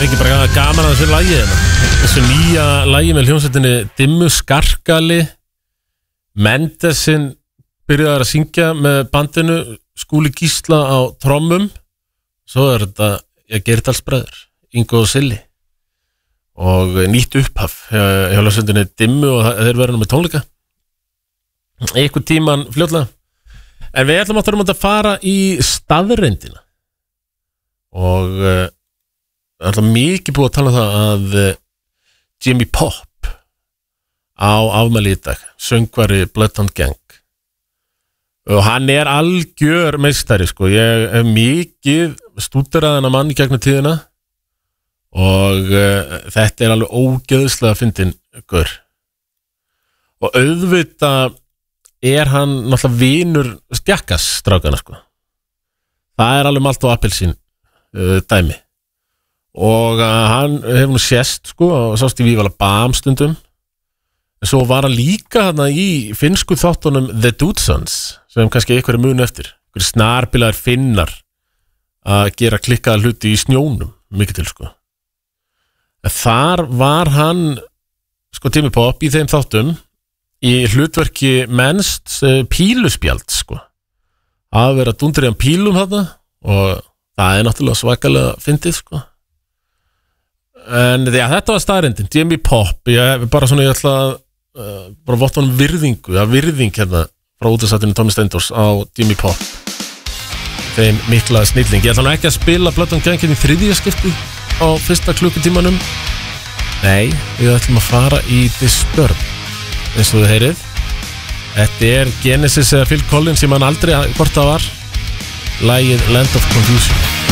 ekki bara gaman að þessu lagi þessu nýja lagi með hljómsveitinni Dimmu Skarkali Mendesin byrjaði að syngja með bandinu Skúli Gísla á trommum svo þetta Geirdalsbræður Ingo og Silli og nýtt upphaf hjá hljómsveitinni Dimmu og þeir verða nú með tónleika einhvern tíman fljótlega en við ætlum að fara í staðreyndina og alltaf mikið búið að tala um það að Jimmy Pop á afmæli í dag, söngvari Bloodhound Gang og hann algjör meistari sko, ég hef mikið stúderað hennar mann í gegnum tíðina og þetta alveg ógeðslega fyndinn gaur og auðvitað hann náttúrulega vinur Stjakkas strákana sko, það alveg malt á appelsín dæmi og hann hefur nú sést sko og sást í Vívala Bam stundum en svo var hann líka þarna í finnsku þáttunum The Dudesons sem kannski einhverju muni eftir einhverju snarbilaðir finnar að gera klikkaða hluti í snjónum mikið til sko en þar var hann sko Jimmy Pop í þeim þáttum í hlutverki mennst píluspjald sko að vera dundriðan pílum þarna og það náttúrulega svakalega fyndið sko en já, þetta var staðreyndin Jimmy Pop, ég ætla að bara votta honum virðing hérna frá útastættinu Tommy Steindors á Jimmy Pop þeim mikla snilling, ég ætla nú ekki að spila Bloodhound Gang í þriðja skipti á fyrsta klukkutímanum nei, við ætlum að fara í Disturbed eins og þið heyrið þetta Genesis eða Phil Collins, ég man aldrei hvort það var lagið Land of Confusion